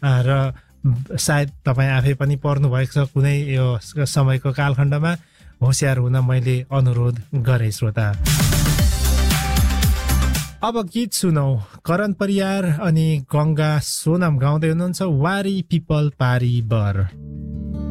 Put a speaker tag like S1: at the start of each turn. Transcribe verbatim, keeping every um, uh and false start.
S1: र सायद तपाईँ आफै पनि पर्नु भएको छ कुनै यो समयको कालखण्डमा होशियार हुन मैले अनुरोध गरे श्रोता। अब गीत सुनौ करण परियार अनि गंगा सोनम गाउँदै हुनुहुन्छ वारी पिपल पारी बर।